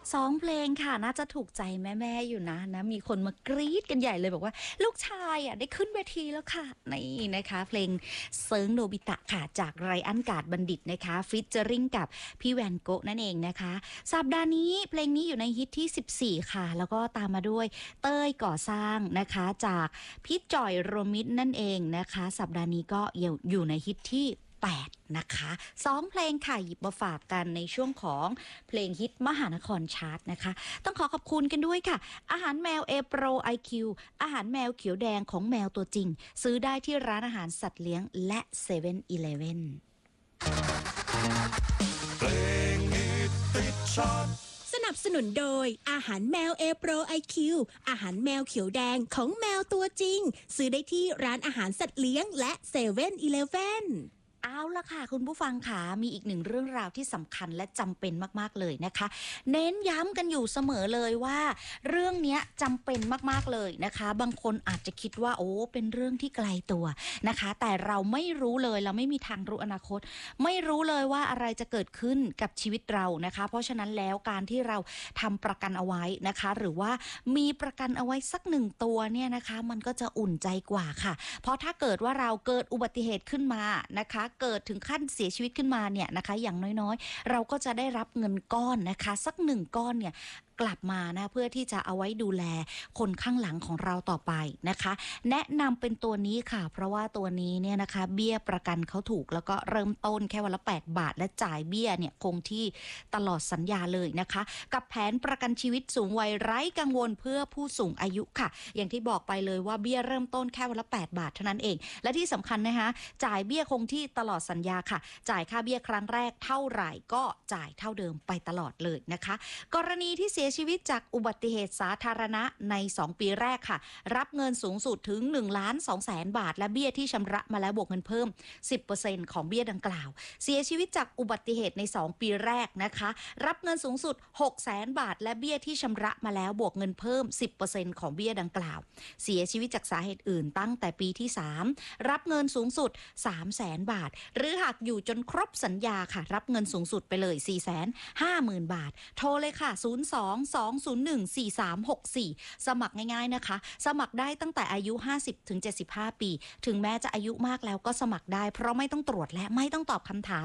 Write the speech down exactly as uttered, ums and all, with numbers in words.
สอง เพลงค่ะน่าจะถูกใจแม่ๆอยู่นะนะมีคนมากรี๊ดกันใหญ่เลยบอกว่าลูกชายอะได้ขึ้นเวทีแล้วค่ะนี่นะคะเพลงเซิร์งโนบิตะค่ะจากไรอันกาดบัณฑิตนะคะฟีเจอริงกับพี่แวนโกะนั่นเองนะคะสัปดาห์นี้เพลงนี้อยู่ในฮิตที่สิบสี่ค่ะแล้วก็ตามมาด้วยเต้ยก่อสร้างนะคะจากพี่จ่อยโรมิตนั่นเองนะคะสัปดาห์นี้ก็อยู่ในฮิตที่แปดนะคะสองเพลงค่ะหยิบมาฝากกันในช่วงของเพลงฮิตมหานครชาร์ตนะคะต้องขอขอบคุณกันด้วยค่ะอาหารแมวเอโปร ไอ คิว อาหารแมวเขียวแดงของแมวตัวจริงซื้อได้ที่ร้านอาหารสัตว์เลี้ยงและเซเว่นอีเลฟเว่นเพลงฮิตติดชาร์ตสนับสนุนโดยอาหารแมวเอโปร ไอ คิว อาหารแมวเขียวแดงของแมวตัวจริงซื้อได้ที่ร้านอาหารสัตว์เลี้ยงและเซเว่นอีเลฟเว่นเอาละค่ะคุณผู้ฟังค่ะมีอีกหนึ่งเรื่องราวที่สำคัญและจำเป็นมากๆเลยนะคะเน้นย้ำกันอยู่เสมอเลยว่าเรื่องนี้จำเป็นมากๆเลยนะคะบางคนอาจจะคิดว่าโอ้เป็นเรื่องที่ไกลตัวนะคะแต่เราไม่รู้เลยเราไม่มีทางรู้อนาคตไม่รู้เลยว่าอะไรจะเกิดขึ้นกับชีวิตเรานะคะเพราะฉะนั้นแล้วการที่เราทำประกันเอาไว้นะคะหรือว่ามีประกันเอาไว้สักหนึ่งตัวเนี่ยนะคะมันก็จะอุ่นใจกว่าค่ะเพราะถ้าเกิดว่าเราเกิดอุบัติเหตุขึ้นมานะคะเกิดถึงขั้นเสียชีวิตขึ้นมาเนี่ยนะคะอย่างน้อยๆเราก็จะได้รับเงินก้อนนะคะสักหนึ่งก้อนเนี่ยกลับมานะเพื่อที่จะเอาไว้ดูแลคนข้างหลังของเราต่อไปนะคะแนะนำเป็นตัวนี้ค่ะเพราะว่าตัวนี้เนี่ยนะคะเบี้ยประกันเขาถูกแล้วก็เริ่มต้นแค่วันละแปดบาทและจ่ายเบี้ยเนี่ยคงที่ตลอดสัญญาเลยนะคะกับแผนประกันชีวิตสูงวัยไร้กังวลเพื่อผู้สูงอายุค่ะอย่างที่บอกไปเลยว่าเบี้ยเริ่มต้นแค่วันละแปดบาทเท่านั้นเองและที่สำคัญนะคะจ่ายเบี้ยคงที่ตลอดสัญญาค่ะจ่ายค่าเบี้ยครั้งแรกเท่าไหร่ก็จ่ายเท่าเดิมไปตลอดเลยนะคะกรณีที่เสียชีวิตจากอุบัติเหตุสาธารณะในสองปีแรกค่ะรับเงินสูงสุดถึง หนึ่งล้านสองแสน บาทและเบี้ยที่ชำระมาแล้วบวกเงินเพิ่ม สิบเปอร์เซ็นต์ ของเบี้ยดังกล่าวเสียชีวิตจากอุบัติเหตุในสองปีแรกนะคะรับเงินสูงสุด หกแสน บาทและเบี้ยที่ชำระมาแล้วบวกเงินเพิ่ม สิบเปอร์เซ็นต์ ของเบี้ยดังกล่าวเสียชีวิตจากสาเหตุอื่นตั้งแต่ปีที่สามรับเงินสูงสุด สามแสน บาทหรือหากอยู่จนครบสัญญาค่ะรับเงินสูงสุดไปเลย สี่แสนห้าหมื่น บาทโทรเลยค่ะศูนย์ สอง สอง ศูนย์ หนึ่ง สี่ สาม หก สี่สมัครง่ายๆนะคะสมัครได้ตั้งแต่อายุ ห้าสิบถึงเจ็ดสิบห้า ปีถึงแม้จะอายุมากแล้วก็สมัครได้เพราะไม่ต้องตรวจและไม่ต้องตอบคำถาม